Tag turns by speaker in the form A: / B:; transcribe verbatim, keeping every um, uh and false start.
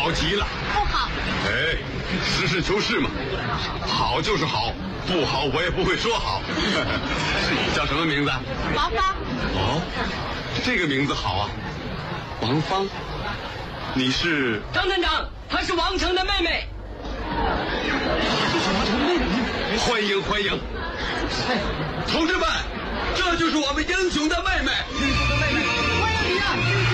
A: 好极了。
B: 不好。
A: 哎，实事求是嘛，好就是好，不好我也不会说好。你叫什么名字？
B: 王芳。
A: 哦，这个名字好啊，王芳。你是？
C: 张站长，她是王成的妹妹。
A: 这是王成的妹妹。欢迎欢迎，同志们，这就是我们英雄的妹妹。
C: 英雄的妹妹，欢迎你啊！